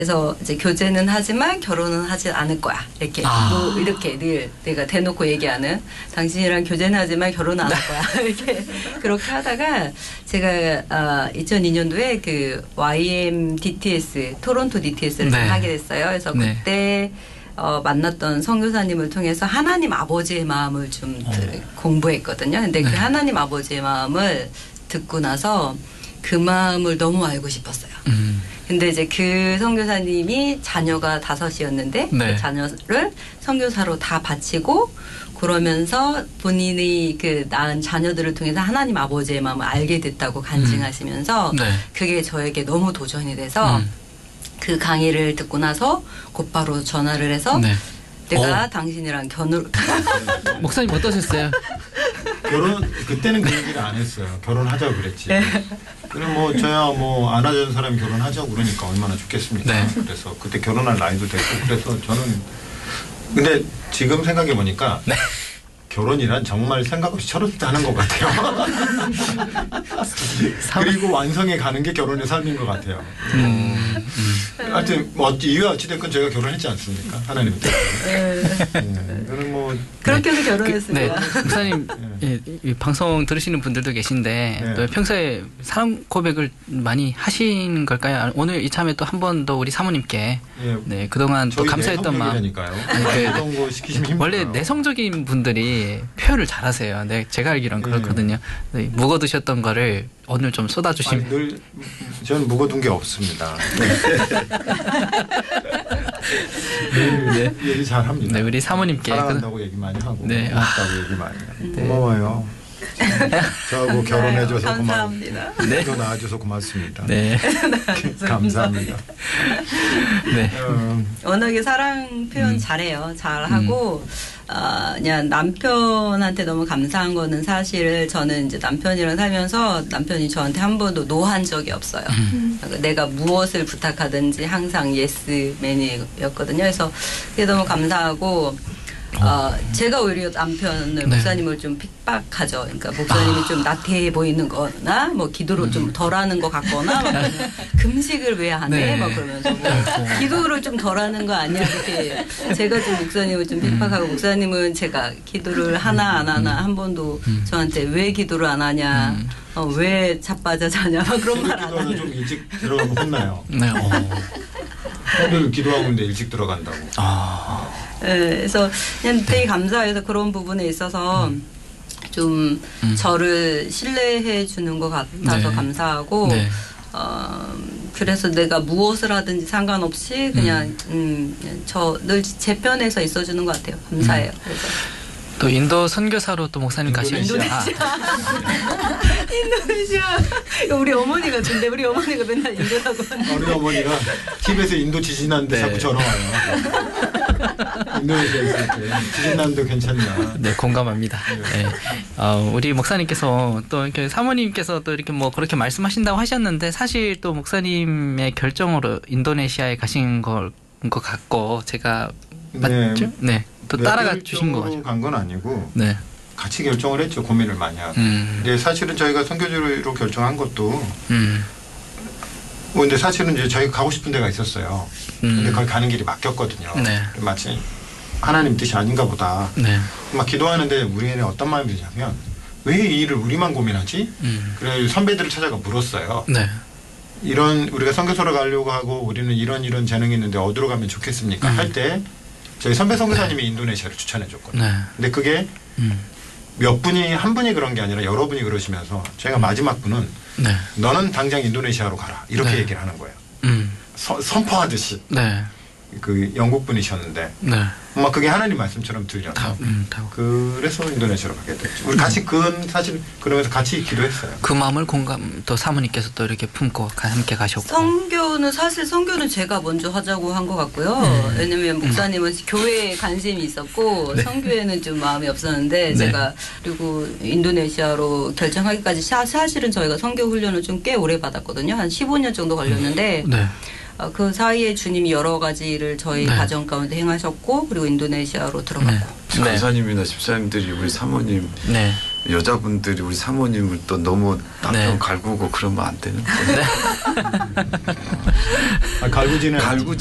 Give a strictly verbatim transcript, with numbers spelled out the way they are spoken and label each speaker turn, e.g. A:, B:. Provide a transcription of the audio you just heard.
A: 그래서 이제 교제는 하지만 결혼은 하지 않을 거야. 이렇게
B: 아.
A: 뭐 이렇게 늘 내가 대놓고 얘기하는 당신이랑 교제는 하지만 결혼은 안 할 거야. 이렇게 그렇게 하다가 제가 어, 이천이 년도에 그 와이엠 디티에스 토론토 디티에스를
B: 네.
A: 하게 됐어요. 그래서
B: 네.
A: 그때 어, 만났던 선교사님을 통해서 하나님 아버지의 마음을 좀
B: 어.
A: 들- 공부했거든요. 근데
B: 네.
A: 그 하나님 아버지의 마음을 듣고 나서 그 마음을 너무 알고 싶었어요.
B: 음.
A: 근데 이제 그 선교사님이 자녀가 다섯이었는데
B: 네.
A: 그 자녀를 선교사로 다 바치고 그러면서 본인이 그 낳은 자녀들을 통해서 하나님 아버지의 마음을 알게 됐다고 간증하시면서
B: 네.
A: 그게 저에게 너무 도전이 돼서
B: 음.
A: 그 강의를 듣고 나서 곧바로 전화를 해서
B: 네.
A: 내가
B: 오.
A: 당신이랑 결혼
B: 목사님 어떠셨어요?
C: 결혼 그때는 그 얘기를 안 했어요. 결혼하자고 그랬지.
A: 네.
C: 그럼 뭐 저야 뭐 안 하자는 사람이 결혼하자고 그러니까 얼마나 좋겠습니까.
B: 네.
C: 그래서 그때 결혼할 나이도 됐고 그래서 저는 근데 지금 생각해 보니까
B: 네.
C: 결혼이란 정말 생각 없이 철없이 하는 것 같아요. 그리고 완성해 가는 게 결혼의 삶인 것 같아요.
B: 음.
C: 하여튼 뭐 어찌 이유 어찌됐건 저희가 결혼했지 않습니까? 하나님 때문에. 네. 저는 뭐
A: 그렇게 해서
B: 네,
A: 결혼했습니다.
B: 목사님 예, 이 방송 들으시는 분들도 계신데
C: 네.
B: 또 평소에 사랑 고백을 많이 하신 걸까요? 오늘 이참에 또 한 번 더 우리 사모님께
C: 예,
B: 네 그동안 또
C: 저희
B: 감사했던 마음
C: 내성적이라니까요.
B: 아니, 그-
C: 그런 거 시키시면 힘들어요.
B: 원래 내성적인 분들이 표현을 잘하세요. 네, 제가 알기론
C: 네.
B: 그렇거든요. 네, 묵어두셨던 거를 오늘 좀
C: 아니,
B: 쏟아주시면
C: 늘 저는 묵어둔 게 없습니다. 늘 얘기 잘합니다.
B: 네, 우리 사모님께
C: 사랑한다고 얘기 많이 하고
B: 네.
C: 고맙다고 얘기 많이 하고
A: 네.
C: 고마워요. 저하고 결혼해줘서 고마워.
A: 감사합니다.
B: 네.
C: 또 낳아줘서 고맙습니다.
B: 네,
C: 감사합니다.
B: 네,
C: 어,
A: 워낙에 사랑 표현
B: 음.
A: 잘해요. 잘하고 어, 그냥 남편한테 너무 감사한 거는 사실 저는 이제 남편이랑 살면서 남편이 저한테 한 번도 노한 적이 없어요. 그러니까 내가 무엇을 부탁하든지 항상 예스맨이었거든요. 그래서 그게 너무 감사하고 어, 제가 오히려 남편을
B: 네.
A: 목사님을 좀 핍박하죠. 그러니까 목사님이 좀 나태해 보이는 거나 뭐 기도를 좀 덜하는 것 같거나 막 그러면 금식을 왜 안 해?
B: 네.
A: 막 그러면서 뭐 기도를 좀 덜하는 거 아니야? 이렇게 제가 좀 목사님을 좀 핍박하고 목사님은 제가 기도를 하나 안 하나 한 번도 저한테 왜 기도를 안 하냐? 어, 왜 자빠져 자냐? 막 그런 말 안
C: 기도는
A: 하는.
C: 좀 일찍 들어가면 혼나요.
B: 네, 어.
C: 오늘 기도하고 있는데 일찍 들어간다고.
B: 아,
A: 예, 그래서 그냥 되게 감사해서 그런 부분에 있어서 좀
B: 음.
A: 저를 신뢰해 주는 것 같아서
B: 네.
A: 감사하고
B: 네.
A: 어, 그래서 내가 무엇을 하든지 상관없이 그냥 음, 저 늘 제 편에서 있어주는 것 같아요. 감사해요. 그래서.
B: 또 인도 선교사로 또 목사님 가시는
C: 인도네시아.
A: 인도네시아. 이거 우리 어머니 같은데 우리 어머니가 맨날 인도라고 하는.
C: 우리 어머니가 팁에서 인도 지진 났는데
B: 네.
C: 자꾸 전화 와요. 인도네시아 있을 때 지진 났는데 괜찮냐.
B: 네, 공감합니다. 네. 어, 우리 목사님께서 또 이렇게 사모님께서 또 이렇게 뭐 그렇게 말씀하신다고 하셨는데 사실 또 목사님의 결정으로 인도네시아에 가신 걸 것 같고 제가 맞죠? 네. 또 따라가 주신 거죠.
C: 간건 아니고
B: 네.
C: 같이 결정을 했죠. 고민을 많이 하고.
B: 음.
C: 근데 사실은 저희가 선교지로 결정한 것도
B: 음.
C: 뭐 근데 사실은 이제 저희가 가고 싶은 데가 있었어요.
B: 음.
C: 근데 거기 가는 길이 막혔거든요.
B: 네.
C: 마치 하나님 뜻이 아닌가 보다.
B: 네.
C: 막 기도하는데 우리에는 어떤 마음이 드냐면 왜 이 일을 우리만 고민하지?
B: 음.
C: 그래 선배들을 찾아가 물었어요.
B: 네.
C: 이런 우리가 선교소를 가려고 하고 우리는 이런 이런 재능이 있는데 어디로 가면 좋겠습니까?
B: 음.
C: 할 때 저희 선배 선교사님이 인도네시아를 추천해 줬거든요.
B: 네.
C: 근데 그게
B: 음.
C: 몇 분이 한 분이 그런 게 아니라 여러 분이 그러시면서 제가 마지막 분은
B: 네.
C: 너는 당장 인도네시아로 가라 이렇게
B: 네.
C: 얘기를 하는 거예요.
B: 음.
C: 서, 선포하듯이
B: 네.
C: 그 영국 분이셨는데
B: 네.
C: 막 그게 하나님 말씀처럼 들려서
B: 다, 음, 다.
C: 그래서 인도네시아로 가게 됐죠. 우리 같이 그건 사실 그러면서 같이 기도했어요.
B: 그 마음을 공감 또 사모님께서 또 이렇게 품고 가- 함께 가셨고.
A: 선교는 사실 선교는 제가 먼저 하자고 한 것 같고요.
B: 음.
A: 왜냐면 목사님은 교회에 관심이 있었고
B: 네.
A: 선교에는 좀 마음이 없었는데
B: 네.
A: 제가 그리고 인도네시아로 결정하기까지 사, 사실은 저희가 선교 훈련을 좀 꽤 오래 받았거든요. 한 십오 년 정도 걸렸는데
B: 네.
A: 어, 그 사이에 주님이 여러 가지를 저희
B: 네.
A: 가정 가운데 행하셨고 그리고 인도네시아로 들어갔고
B: 네.
D: 간사님이나 집사님들이 우리 사모님
B: 네.
D: 여자분들이 우리 사모님을 또 너무 남편
B: 네.
D: 갈구고 그러면 안 되는데.
B: 네.
C: 아, 갈구지는
D: 갈구지